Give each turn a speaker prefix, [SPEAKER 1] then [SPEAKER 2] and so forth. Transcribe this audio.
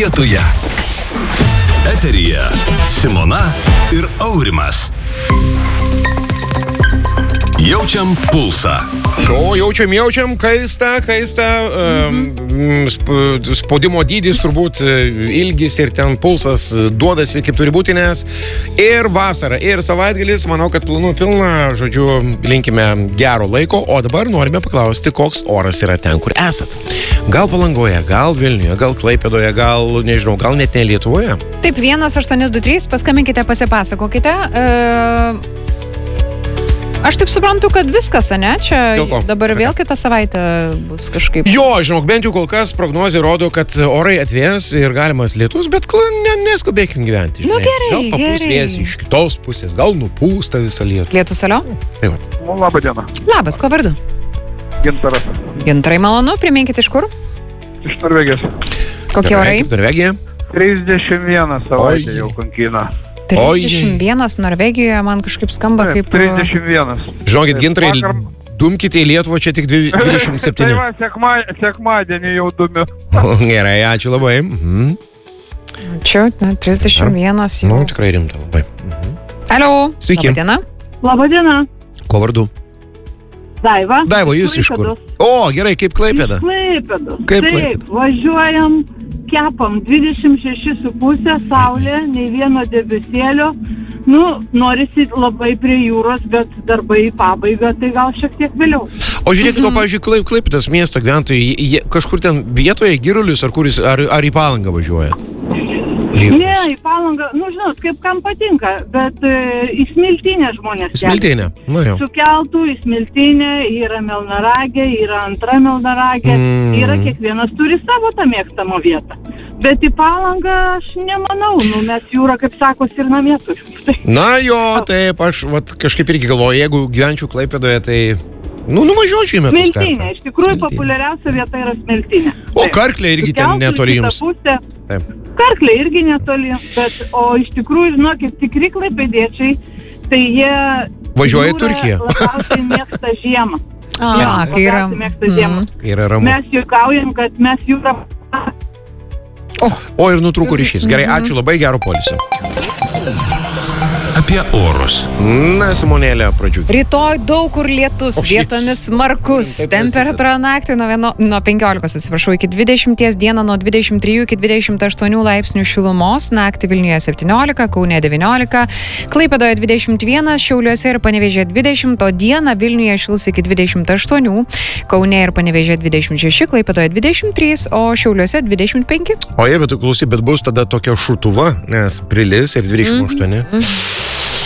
[SPEAKER 1] lietuje. Eteryje Simona ir Aurimas. Jaučiam pulsą.
[SPEAKER 2] Jaučiam, kaista, spaudimo dydis, turbūt ilgis ir ten pulsas duodasi, kaip turi būti, nes ir vasara, ir savaitgalis, manau, kad planų pilna, žodžiu, linkime gero laiko, o dabar norime paklausti, koks oras yra ten, kur esat. Gal Palangoje, gal Vilniuje, gal Klaipėdoje, gal, nežinau, gal net ne Lietuvoje?
[SPEAKER 3] Taip, 1823, paskambinkite, pasipasakokite. Aš taip suprantu, kad viskas, ne? Čia dabar vėl kitą savaitę bus kažkaip.
[SPEAKER 2] Jo, žinok, bent jau kol kas prognozė rodo, kad orai atvės ir galimas lietus, bet neskubėkim gyventi. Žinai.
[SPEAKER 3] Nu gerai,
[SPEAKER 2] gal papūs vėjas iš kitos pusės, gal nupūsta visą lietų.
[SPEAKER 3] Lietus toliau?
[SPEAKER 2] Tai vat.
[SPEAKER 4] Labą dieną.
[SPEAKER 3] Labas, kuo vardu?
[SPEAKER 4] Gintaras.
[SPEAKER 3] Gintarai, malonu, priminkit iš kur?
[SPEAKER 4] Iš Norvegijos.
[SPEAKER 3] Kokie orai?
[SPEAKER 2] Norvegija.
[SPEAKER 4] 31 savaitę jau kankina.
[SPEAKER 3] 31 Norvegijoje man kažkaip skamba kaip...
[SPEAKER 4] 31.
[SPEAKER 2] Žinokit, Gintarai, dumkite į Lietuvą, čia tik 27.
[SPEAKER 4] Tai va, sekmadienį jau dumiu.
[SPEAKER 2] Gerai, ačiū labai.
[SPEAKER 3] Čia, 31 jau.
[SPEAKER 2] Nu, tikrai rimta labai.
[SPEAKER 3] Alio.
[SPEAKER 2] Sveiki.
[SPEAKER 3] Labadiena.
[SPEAKER 5] Labadiena.
[SPEAKER 2] Ko vardu?
[SPEAKER 5] Daiva.
[SPEAKER 2] Daiva, jūs iš kur? O, gerai, kaip Klaipėda.
[SPEAKER 5] Klaipėdos.
[SPEAKER 2] Kaip
[SPEAKER 5] Taip,
[SPEAKER 2] Klaipėda?
[SPEAKER 5] važiuojam, kepam 26,5, saulė, nei vieno debesėlio. Nu, norisi labai prie jūros, bet darbai į pabaigą, tai gal šiek tiek vėliau.
[SPEAKER 2] O žiūrėkit, pavyzdžiui, Klaipėdos miesto gyventojai, jie kažkur ten vietoje Girulius ar į Palangą važiuojat?
[SPEAKER 5] Ne, į Palangą, nu, žinot, kaip kam patinka, bet į Smiltynę žmonės keliasi.
[SPEAKER 2] Smiltynę, nu jau.
[SPEAKER 5] Su keltu į Smiltynę, yra Melnaragė, yra antra Melnaragė, yra kiekvienas turi savo tą mėgstamą vietą. Bet į Palangą aš nemanau, nu, mes jūrą, kaip sakos, ir namie turim.
[SPEAKER 2] Na jo, taip, aš kažkaip irgi galvoju, jeigu gyvenčiau Klaipėdoje, tai... Nu, nuvažiuočiau į metus kartą.
[SPEAKER 5] Smiltynė, iš tikrųjų populiariausia vieta yra Smiltynė.
[SPEAKER 2] O Karklė irgi ten netoli jums.
[SPEAKER 5] Taip. Karklė irgi netoli, bet, o iš tikrųjų, žinokit, tikri klaipėdiečiai, tai jie...
[SPEAKER 2] Važiuoja į Turkiją.
[SPEAKER 5] Labiausiai mėgsta žiemą.
[SPEAKER 3] Kai yra...
[SPEAKER 5] Mėgsta žiemą.
[SPEAKER 2] Yra ramu.
[SPEAKER 5] Mes juokaujam, kad mes jūrą...
[SPEAKER 2] O, ir nutrūko ryšys. Gerai, ačiū labai, gero poilsio.
[SPEAKER 1] Apie orus.
[SPEAKER 2] Na, Simonėlė, pradžių.
[SPEAKER 3] Rytoj daug kur lietus, vietomis smarkus. Temperatūra naktį nuo 15, iki 20, dieną nuo 23 iki 28 laipsnių šilumos, naktį Vilniuje 17, Kaune 19, Klaipėdoje 21, Šiauliuose ir Panevėžyje 20, o dieną Vilniuje šils iki 28, Kaune ir Panevėžyje 26, Klaipėdoje 23, o Šiauliuose 25.
[SPEAKER 2] O jei, bet tu klausyk, bet bus tada tokia šutuva, nes prilis ir 28.